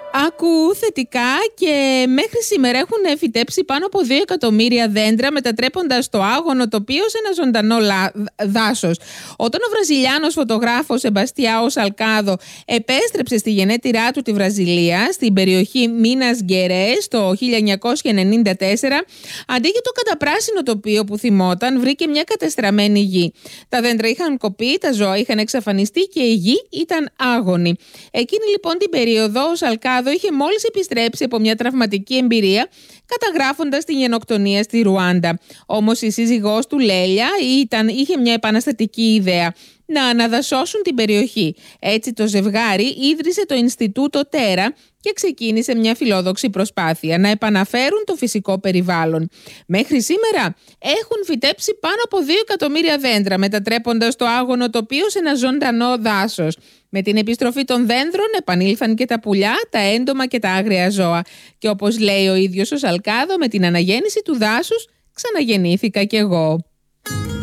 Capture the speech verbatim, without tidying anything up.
Άκου θετικά, και μέχρι σήμερα έχουν φυτέψει πάνω από δύο εκατομμύρια δέντρα, μετατρέποντας το άγωνο τοπίο σε ένα ζωντανό λα... δάσος. Όταν ο Βραζιλιάνος φωτογράφος Σεμπαστιάο Σαλκάδο επέστρεψε στη γενέτειρά του τη Βραζιλία, στην περιοχή Μίνας Γκερές το χίλια εννιακόσια ενενήντα τέσσερα, αντί για το καταπράσινο τοπίο που θυμόταν, βρήκε μια κατεστραμμένη γη. Τα δέντρα είχαν κοπεί, τα ζώα είχαν εξαφανιστεί και η γη ήταν άγωνη. Εκείνη λοιπόν την περίοδο ο Σαλκάδο είχε μόλις επιστρέψει από μια τραυματική εμπειρία, καταγράφοντας την γενοκτονία στη Ρουάντα. Όμως η σύζυγός του Λέλια ήταν, είχε μια επαναστατική ιδέα: να αναδασώσουν την περιοχή. Έτσι το ζευγάρι ίδρυσε το Ινστιτούτο Τέρα και ξεκίνησε μια φιλόδοξη προσπάθεια να επαναφέρουν το φυσικό περιβάλλον. Μέχρι σήμερα έχουν φυτέψει πάνω από δύο εκατομμύρια δέντρα, μετατρέποντας το άγωνο τοπίο σε ένα ζωντανό δάσος. Με την επιστροφή των δέντρων επανήλθαν και τα πουλιά, τα έντομα και τα άγρια ζώα. Και όπως λέει ο ίδιος ο Σαλκάδο, με την αναγέννηση του δάσους ξαναγεννήθηκα κι εγώ.